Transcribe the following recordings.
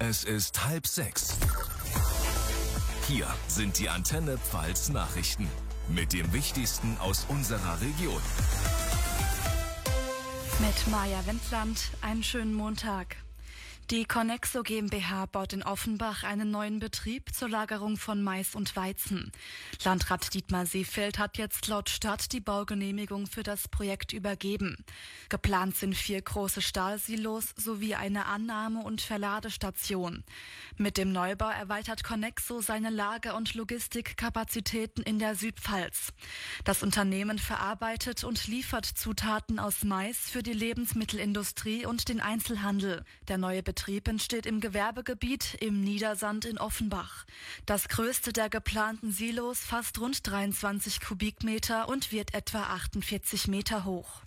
Es ist 5:30. Hier sind die Antenne Pfalz Nachrichten mit dem Wichtigsten aus unserer Region. Mit Maja Wendland, einen schönen Montag. Die Conexo GmbH baut in Offenbach einen neuen Betrieb zur Lagerung von Mais und Weizen. Landrat Dietmar Seefeld hat jetzt laut Stadt die Baugenehmigung für das Projekt übergeben. Geplant sind 4 große Stahlsilos sowie eine Annahme- und Verladestation. Mit dem Neubau erweitert Conexo seine Lager- und Logistikkapazitäten in der Südpfalz. Das Unternehmen verarbeitet und liefert Zutaten aus Mais für die Lebensmittelindustrie und den Einzelhandel. Der neue Betrieb entsteht im Gewerbegebiet im Niedersand in Offenbach. Das größte der geplanten Silos fasst rund 23 Kubikmeter und wird etwa 48 Meter hoch.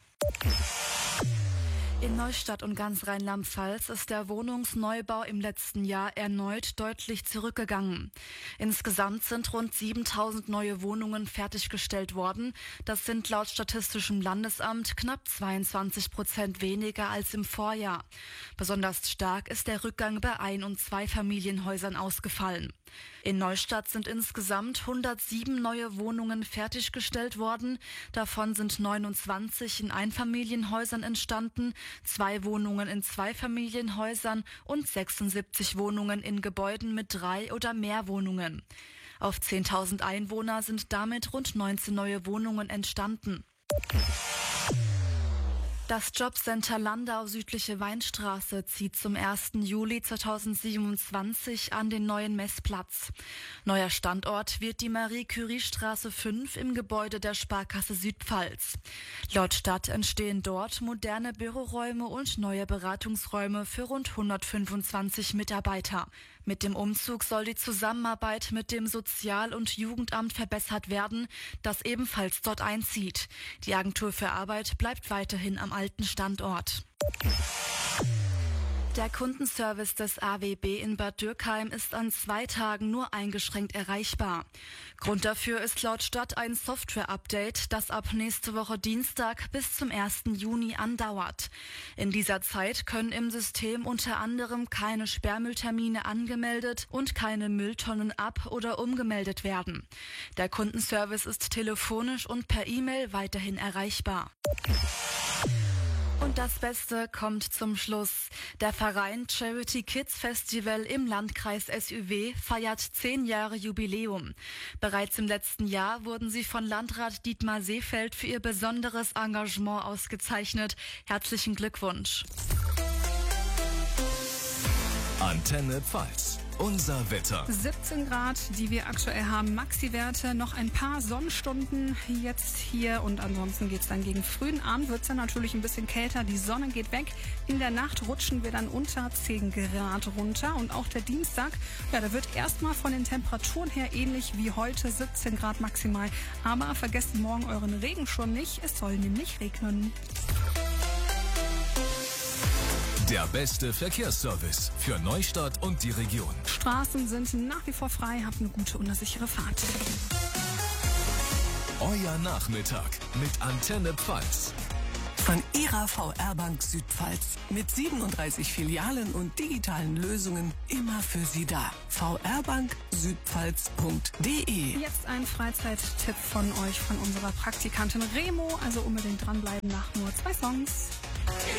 In Neustadt und ganz Rheinland-Pfalz ist der Wohnungsneubau im letzten Jahr erneut deutlich zurückgegangen. Insgesamt sind rund 7.000 neue Wohnungen fertiggestellt worden. Das sind laut Statistischem Landesamt knapp 22% weniger als im Vorjahr. Besonders stark ist der Rückgang bei Ein- und Zweifamilienhäusern ausgefallen. In Neustadt sind insgesamt 107 neue Wohnungen fertiggestellt worden. Davon sind 29 in Einfamilienhäusern entstanden, 2 Wohnungen in Zweifamilienhäusern und 76 Wohnungen in Gebäuden mit 3 oder mehr Wohnungen. Auf 10.000 Einwohner sind damit rund 19 neue Wohnungen entstanden. Das Jobcenter Landau Südliche Weinstraße zieht zum 1. Juli 2027 an den neuen Messplatz. Neuer Standort wird die Marie-Curie-Straße 5 im Gebäude der Sparkasse Südpfalz. Laut Stadt entstehen dort moderne Büroräume und neue Beratungsräume für rund 125 Mitarbeiter. Mit dem Umzug soll die Zusammenarbeit mit dem Sozial- und Jugendamt verbessert werden, das ebenfalls dort einzieht. Die Agentur für Arbeit bleibt weiterhin am alten Standort. Der Kundenservice des AWB in Bad Dürkheim ist an 2 Tagen nur eingeschränkt erreichbar. Grund dafür ist laut Stadt ein Software-Update, das ab nächste Woche Dienstag bis zum 1. Juni andauert. In dieser Zeit können im System unter anderem keine Sperrmülltermine angemeldet und keine Mülltonnen ab- oder umgemeldet werden. Der Kundenservice ist telefonisch und per E-Mail weiterhin erreichbar. Und das Beste kommt zum Schluss. Der Verein Charity Kids Festival im Landkreis SÜW feiert 10 Jahre Jubiläum. Bereits im letzten Jahr wurden sie von Landrat Dietmar Seefeld für ihr besonderes Engagement ausgezeichnet. Herzlichen Glückwunsch. Antenne Pfalz. Unser Wetter. 17 Grad, die wir aktuell haben. Maxi-Werte, noch ein paar Sonnenstunden jetzt hier. Und ansonsten geht's dann gegen frühen Abend. Wird's dann natürlich ein bisschen kälter. Die Sonne geht weg. In der Nacht rutschen wir dann unter 10 Grad runter. Und auch der Dienstag, ja, der wird erstmal von den Temperaturen her ähnlich wie heute. 17 Grad maximal. Aber vergesst morgen euren Regenschirm nicht. Es soll nämlich regnen. Der beste Verkehrsservice für Neustadt und die Region. Straßen sind nach wie vor frei. Habt eine gute und eine sichere Fahrt. Euer Nachmittag mit Antenne Pfalz. Von Ihrer VR-Bank Südpfalz. Mit 37 Filialen und digitalen Lösungen immer für Sie da. vrbanksüdpfalz.de. Jetzt ein Freizeittipp von euch, von unserer Praktikantin Remo. Also unbedingt dranbleiben nach nur 2 Songs.